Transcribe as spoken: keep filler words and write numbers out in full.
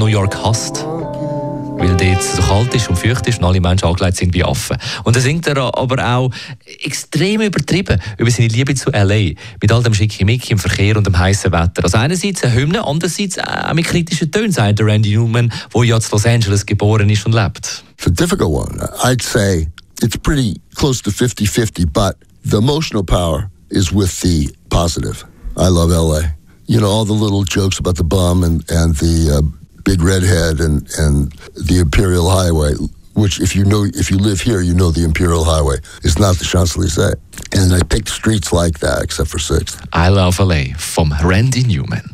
New York hasst. Weil dort so kalt ist und feucht ist und alle Menschen angelegt sind wie Affen. Und dann singt er aber auch extrem übertrieben über seine Liebe zu L A. Mit all dem Schickimicki im Verkehr und dem heißen Wetter. Also einerseits eine Hymne, andererseits auch mit kritischen Tönen, sagt der Randy Newman, der ja in Los Angeles geboren ist und lebt. It's a difficult one. I'd say it's pretty close to fifty-fifty, but the emotional power is with the positive. I love L A. You know, all the little jokes about the bum and, and the uh, big redhead and, and the Imperial Highway, which if you know, if you live here, you know the Imperial Highway is not the Champs-Élysées. And I picked streets like that, except for Sixth. I Love L A vom Randy Newman.